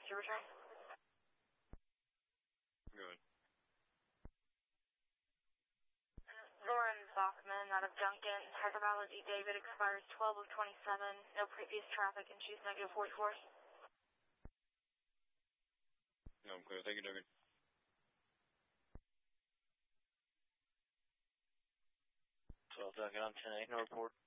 your return. Good. Lauren Bachman out of Duncan. Hydrobiology David expires 12 of 27. No previous traffic and she's negative 44. No, I'm clear. Thank you, David. So Duncan on 10-8, no report.